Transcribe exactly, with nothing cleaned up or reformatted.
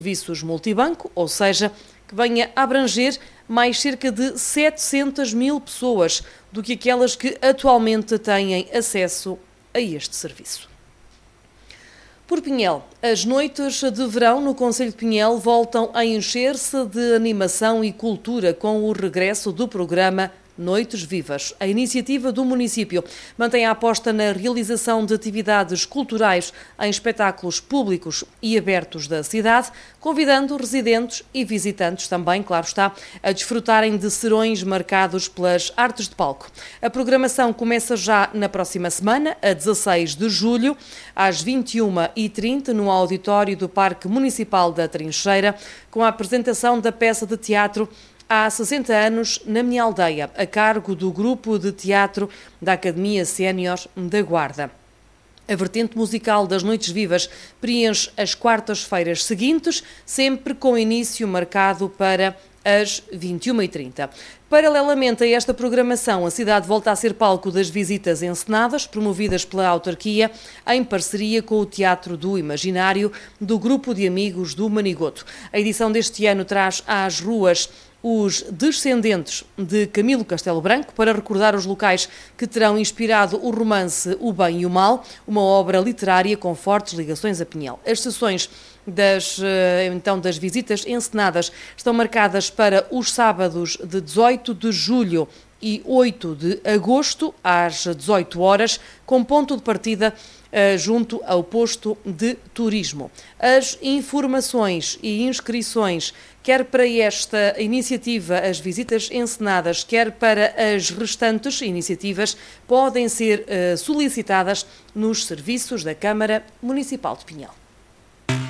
serviços multibanco, ou seja, que venha a abranger mais cerca de setecentas mil pessoas do que aquelas que atualmente têm acesso a este serviço. Por Pinhel, as noites de verão no concelho de Pinhel voltam a encher-se de animação e cultura com o regresso do programa Noites Vivas. A iniciativa do município mantém a aposta na realização de atividades culturais em espetáculos públicos e abertos da cidade, convidando residentes e visitantes também, claro está, a desfrutarem de serões marcados pelas artes de palco. A programação começa já na próxima semana, a dezasseis de julho, às vinte e uma e trinta, no auditório do Parque Municipal da Trincheira, com a apresentação da peça de teatro Há sessenta anos, na minha aldeia, a cargo do grupo de teatro da Academia Sénior da Guarda. A vertente musical das Noites Vivas preenche as quartas-feiras seguintes, sempre com início marcado para às vinte e uma e trinta. Paralelamente a esta programação, a cidade volta a ser palco das visitas encenadas, promovidas pela autarquia, em parceria com o Teatro do Imaginário, do Grupo de Amigos do Manigoto. A edição deste ano traz às ruas os descendentes de Camilo Castelo Branco, para recordar os locais que terão inspirado o romance O Bem e o Mal, uma obra literária com fortes ligações a Pinhel. As sessões das, então, das visitas encenadas estão marcadas para os sábados de dezoito de julho e oito de agosto, às dezoito horas, com ponto de partida uh, junto ao posto de turismo. As informações e inscrições, quer para esta iniciativa, as visitas encenadas, quer para as restantes iniciativas, podem ser uh, solicitadas nos serviços da Câmara Municipal de Pinhel.